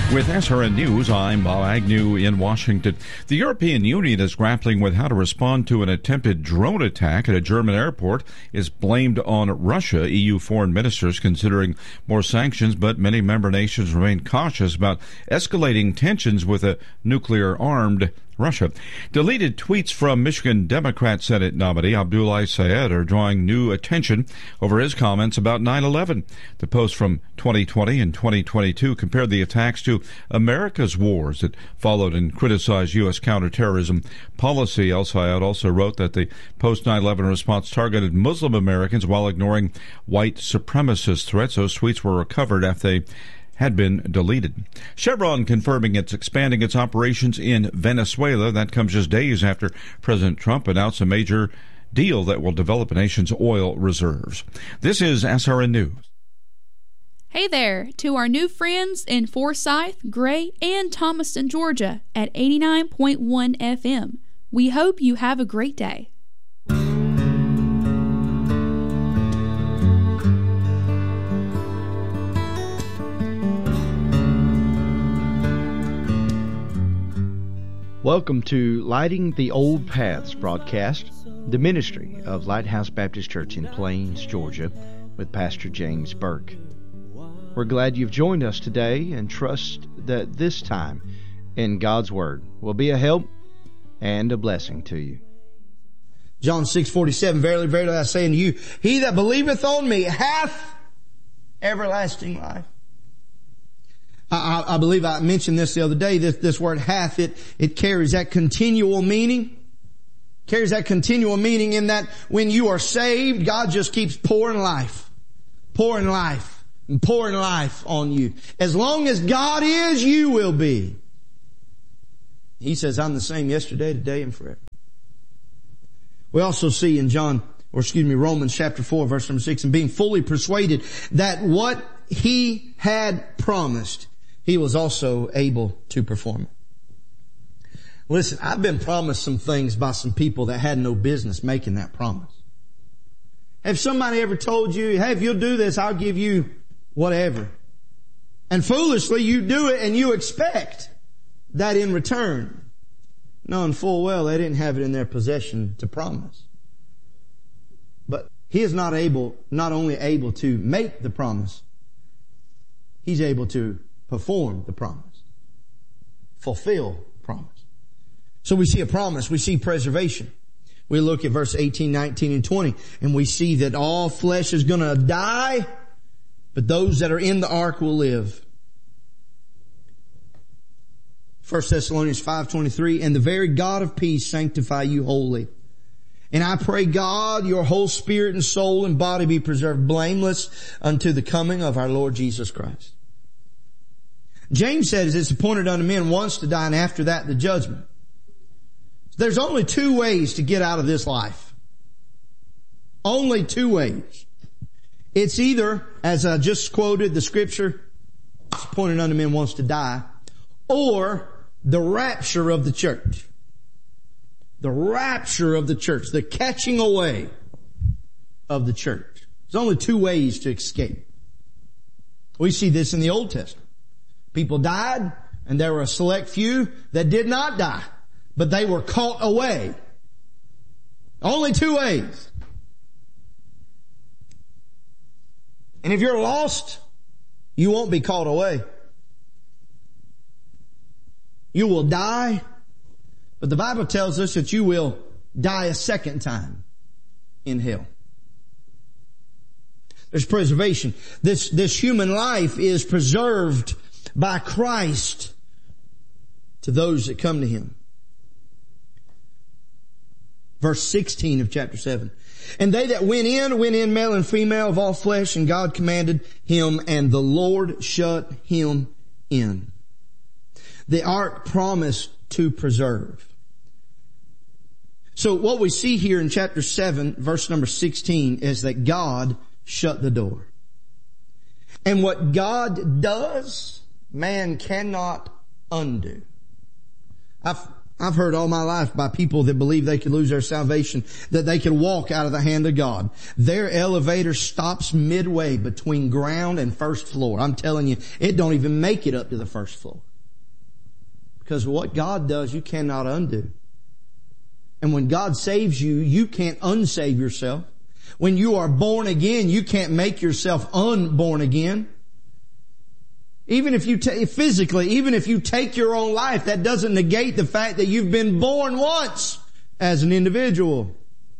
With SRN News, I'm Bob Agnew in Washington. The European Union is grappling with how to respond to an attempted drone attack at a German airport. Is blamed on Russia. EU foreign ministers considering more sanctions, but many member nations remain cautious about escalating tensions with a nuclear-armed Russia. Deleted tweets from Michigan Democrat Senate nominee Abdoulaye Syed are drawing new attention over his comments about 9/11. The post from 2020 and 2022 compared the attacks to America's wars that followed and criticized U.S. counterterrorism policy. El Syed also wrote that the post-9/11 response targeted Muslim Americans while ignoring white supremacist threats. Those tweets were recovered after they had been deleted. Chevron confirming it's expanding its operations in Venezuela. That comes just days after President Trump announced a major deal that will develop the nation's oil reserves. This is SRN News. Hey there to our new friends in Forsyth, Gray, and Thomaston, Georgia at 89.1 FM. We hope you have a great day. Welcome to Lighting the Old Paths broadcast, the ministry of Lighthouse Baptist Church in Plains, Georgia, with Pastor James Burke. We're glad you've joined us today and trust that this time in God's Word will be a help and a blessing to you. John 6:47, Verily, verily, I say unto you, he that believeth on me hath everlasting life. I believe I mentioned this the other day, this word hath, it carries that continual meaning. Carries that continual meaning in that when you are saved, God just keeps pouring life and pouring life on you. As long as God is, you will be. He says, I'm the same yesterday, today, and forever. We also see in Romans chapter 4, verse number 6, and being fully persuaded that what he had promised, he was also able to perform it. Listen, I've been promised some things by some people that had no business making that promise. Have somebody ever told you, hey, if you'll do this, I'll give you whatever? And foolishly you do it and you expect that in return, knowing full well they didn't have it in their possession to promise. But he is not only able to make the promise, he's able to perform the promise. Fulfill the promise. So we see a promise. We see preservation. We look at verse 18, 19, and 20, and we see that all flesh is going to die, but those that are in the ark will live. 1 Thessalonians 5:23, and the very God of peace sanctify you wholly. And I pray God, your whole spirit and soul and body be preserved blameless unto the coming of our Lord Jesus Christ. James says it's appointed unto men once to die, and after that the judgment. There's only two ways to get out of this life. Only two ways. It's either, as I just quoted the scripture, it's appointed unto men once to die, or the rapture of the church. The rapture of the church. The catching away of the church. There's only two ways to escape. We see this in the Old Testament. People died, and there were a select few that did not die, but they were caught away. Only two ways. And if you're lost, you won't be caught away. You will die, but the Bible tells us that you will die a second time in hell. There's preservation. This human life is preserved by Christ to those that come to Him. Verse 16 of chapter 7. And they that went in male and female of all flesh, and God commanded him, and the Lord shut him in. The ark promised to preserve. So what we see here in chapter 7, verse number 16, is that God shut the door. And what God does, man cannot undo. I've I've heard all my life by people that believe they could lose their salvation, that they could walk out of the hand of God. Their elevator stops midway between ground and first floor. I'm telling you, it don't even make it up to the first floor. Because what God does, you cannot undo. And when God saves you, you can't unsave yourself. When you are born again, you can't make yourself unborn again. Even if you physically, even if you take your own life, that doesn't negate the fact that you've been born once as an individual.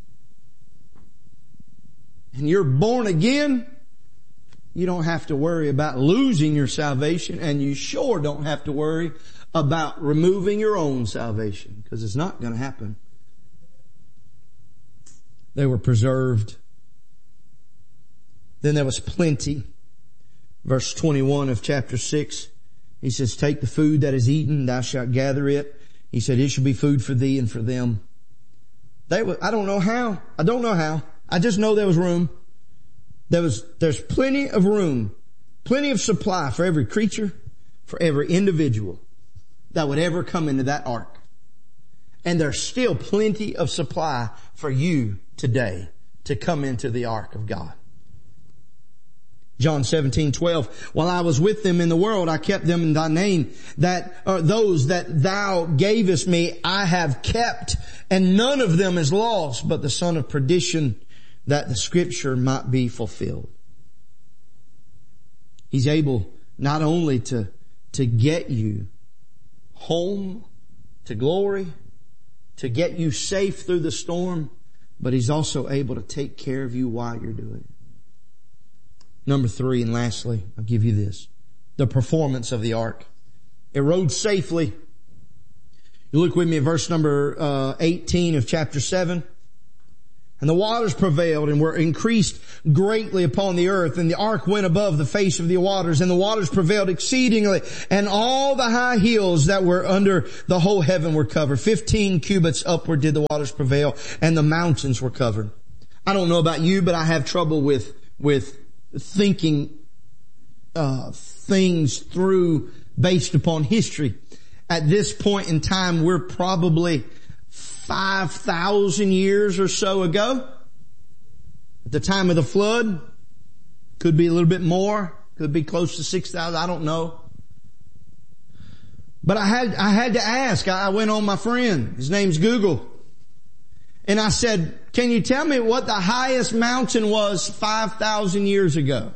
And you're born again, you don't have to worry about losing your salvation, and you sure don't have to worry about removing your own salvation, because it's not going to happen. They were preserved. Then there was plenty. Verse 21 of chapter 6, he says, take the food that is eaten, thou shalt gather it. He said, it shall be food for thee and for them. I don't know how. I just know there was room. There's plenty of room, plenty of supply for every creature, for every individual that would ever come into that ark. And there's still plenty of supply for you today to come into the ark of God. John 17:12, while I was with them in the world, I kept them in thy name, those that thou gavest me, I have kept, and none of them is lost, but the son of perdition, that the scripture might be fulfilled. He's able not only to get you home to glory, to get you safe through the storm, but He's also able to take care of you while you're doing it. Number 3, and lastly, I'll give you this. The performance of the ark. It rode safely. You look with me at verse number 18 of chapter 7. And the waters prevailed and were increased greatly upon the earth, and the ark went above the face of the waters, and the waters prevailed exceedingly, and all the high hills that were under the whole heaven were covered. 15 cubits upward did the waters prevail, and the mountains were covered. I don't know about you, but I have trouble with thinking things through based upon history. At this point in time, we're probably 5,000 years or so ago. At the time of the flood, could be a little bit more, could be close to 6,000, I don't know. But I had to ask. I went on my friend, his name's Google, and I said, can you tell me what the highest mountain was 5,000 years ago?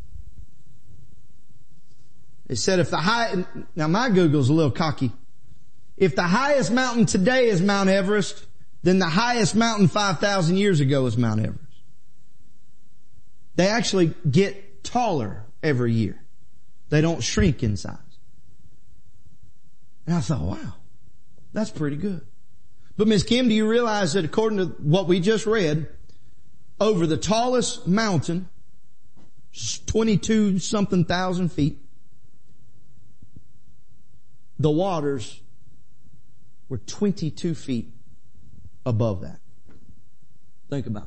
It said now my Google's a little cocky. If the highest mountain today is Mount Everest, then the highest mountain 5,000 years ago is Mount Everest. They actually get taller every year. They don't shrink in size. And I thought, wow, that's pretty good. But Miss Kim, do you realize that according to what we just read, over the tallest mountain, 22 something thousand feet, the waters were 22 feet above that. Think about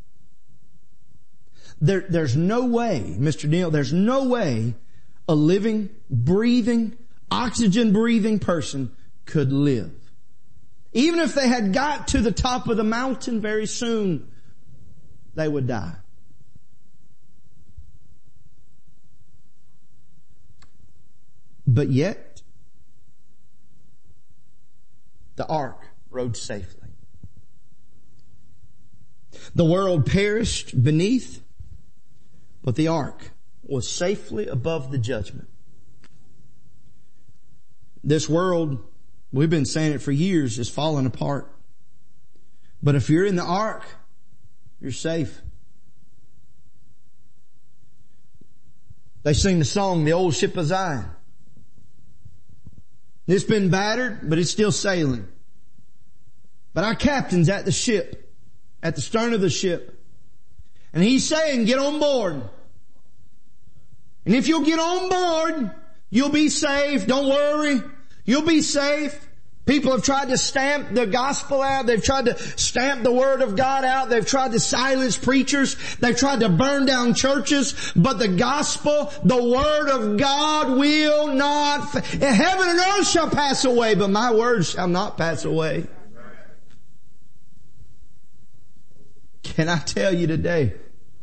that. There's no way, Mr. Neal, there's no way a living, breathing, oxygen-breathing person could live. Even if they had got to the top of the mountain very soon, they would die. But yet, the ark rode safely. The world perished beneath, but the ark was safely above the judgment. This world, we've been saying it for years, is falling apart. But if you're in the ark, you're safe. They sing the song, The Old Ship of Zion. It's been battered, but it's still sailing. But our captain's at the ship, at the stern of the ship. And he's saying, get on board. And if you'll get on board, you'll be safe. Don't worry. You'll be safe. People have tried to stamp the gospel out. They've tried to stamp the word of God out. They've tried to silence preachers. They've tried to burn down churches. But the gospel, the word of God will not, heaven and earth shall pass away, but my word shall not pass away. Can I tell you today?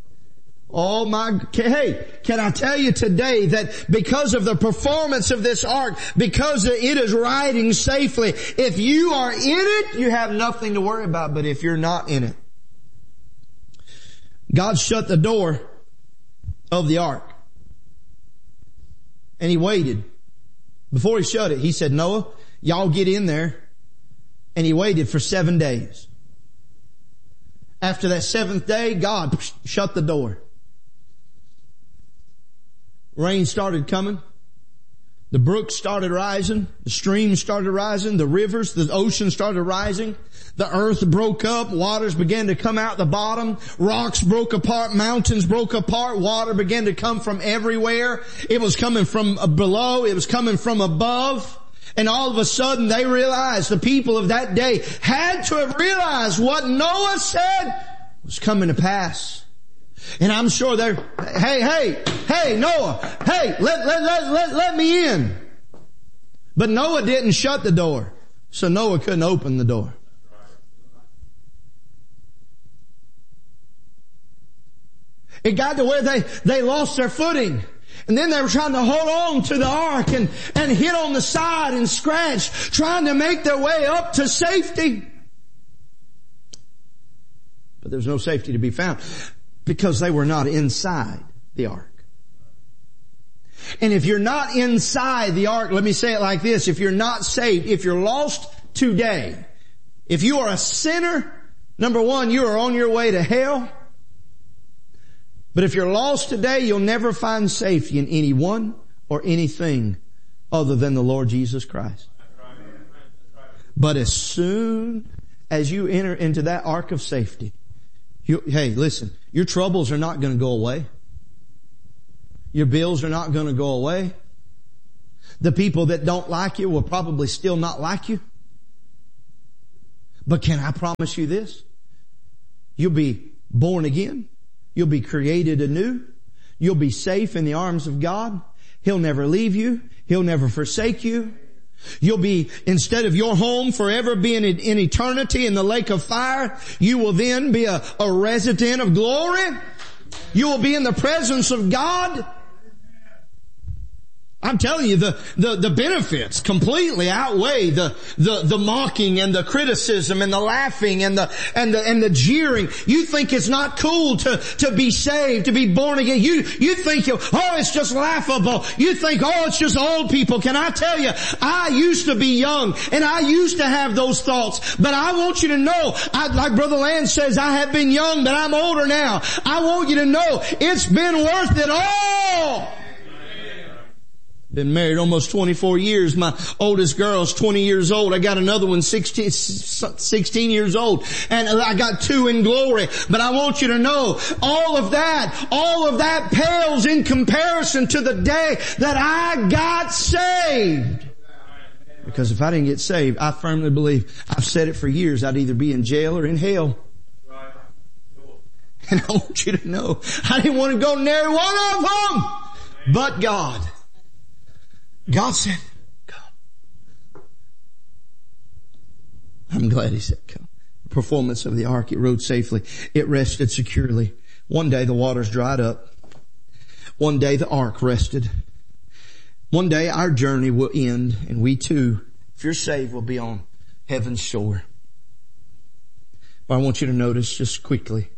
Can I tell you today that because of the performance of this ark, because it is riding safely, if you are in it, you have nothing to worry about. But if you're not in it, God shut the door of the ark. And He waited. Before He shut it, He said, Noah, y'all get in there. And He waited for 7 days. After that 7th day, God shut the door. Rain started coming. The brooks started rising. The streams started rising. The rivers, the ocean started rising. The earth broke up. Waters began to come out the bottom. Rocks broke apart. Mountains broke apart. Water began to come from everywhere. It was coming from below. It was coming from above. And all of a sudden they realized, the people of that day had to have realized what Noah said was coming to pass. And I'm sure they're, hey, Noah, hey, let me in. But Noah didn't shut the door, so Noah couldn't open the door. It got to where they lost their footing. And then they were trying to hold on to the ark and hit on the side and scratch, trying to make their way up to safety. But there's no safety to be found because they were not inside the ark. And if you're not inside the ark, let me say it like this. If you're not saved, if you're lost today, if you are a sinner, number one, you are on your way to hell. But if you're lost today, you'll never find safety in anyone or anything other than the Lord Jesus Christ. But as soon as you enter into that ark of safety, hey, listen, your troubles are not going to go away. Your bills are not going to go away. The people that don't like you will probably still not like you. But can I promise you this? You'll be born again. You'll be created anew. You'll be safe in the arms of God. He'll never leave you. He'll never forsake you. You'll be, instead of your home forever being in eternity in the lake of fire, you will then be a resident of glory. You will be in the presence of God. I'm telling you, the benefits completely outweigh the mocking and the criticism and the laughing and the jeering. You think it's not cool to be saved, to be born again. You think, it's just laughable. You think, it's just old people. Can I tell you, I used to be young and I used to have those thoughts, but I want you to know, like Brother Land says, I have been young, but I'm older now. I want you to know it's been worth it all. Been married almost 24 years. My oldest girl's 20 years old. I got another one 16 years old. And I got 2 in glory. But I want you to know, all of that pales in comparison to the day that I got saved. Because if I didn't get saved, I firmly believe, I've said it for years, I'd either be in jail or in hell. And I want you to know, I didn't want to go near one of them. But God said, come. I'm glad He said, come. Performance of the ark, it rode safely. It rested securely. One day the waters dried up. One day the ark rested. One day our journey will end, and we too, if you're saved, will be on heaven's shore. But I want you to notice just quickly.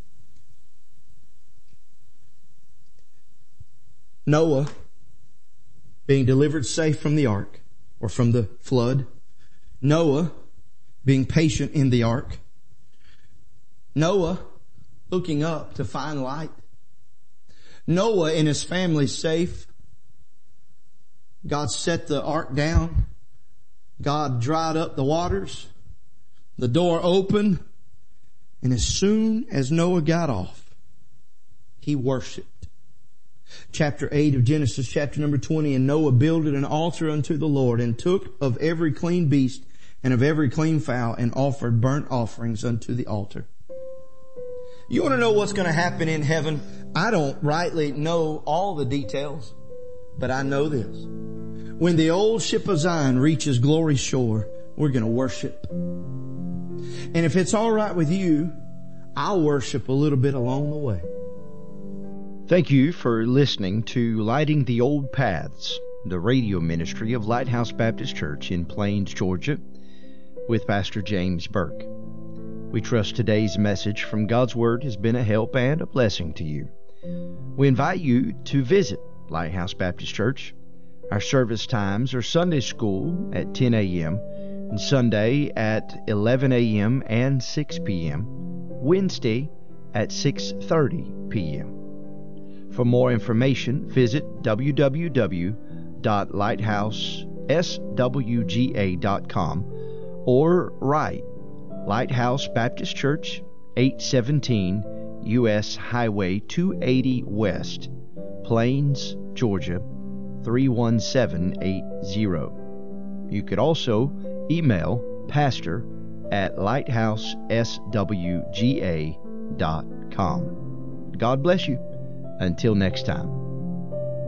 Noah, being delivered safe from the ark, or from the flood. Noah being patient in the ark. Noah looking up to find light. Noah and his family safe. God set the ark down. God dried up the waters. The door opened. And as soon as Noah got off, he worshiped. Chapter 8 of Genesis, chapter number 20. And Noah builded an altar unto the Lord, and took of every clean beast and of every clean fowl, and offered burnt offerings unto the altar. You want to know what's going to happen in heaven? I don't rightly know all the details, but I know this. When the old ship of Zion reaches glory's shore, we're going to worship. And if it's all right with you, I'll worship a little bit along the way. Thank you for listening to Lighting the Old Paths, the radio ministry of Lighthouse Baptist Church in Plains, Georgia, with Pastor James Burke. We trust today's message from God's Word has been a help and a blessing to you. We invite you to visit Lighthouse Baptist Church. Our service times are Sunday school at 10 a.m., and Sunday at 11 a.m. and 6 p.m., Wednesday at 6:30 p.m. For more information, visit www.lighthouseswga.com or write Lighthouse Baptist Church, 817 U.S. Highway 280 West, Plains, Georgia, 31780. You could also email pastor@lighthouseswga.com. God bless you. Until next time.